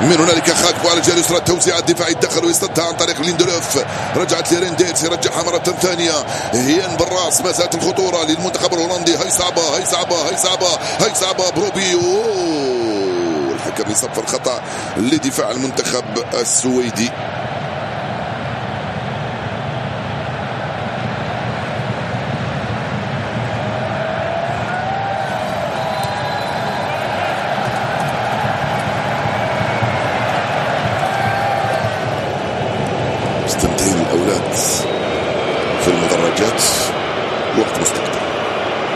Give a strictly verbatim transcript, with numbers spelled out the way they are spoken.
من هنالك خاكبو على الجهه اليسرى، التوزيع الدفاعي دخل ويصدها عن طريق ليندلوف، رجعت لرينديرز يرجعها مره ثانيه، هيان بالراس، ما زالت الخطوره للمنتخب الهولندي. هي صعبه هي صعبه هي صعبه هي صعبه بروبي، الحكم يصفر خطا لدفاع المنتخب السويدي.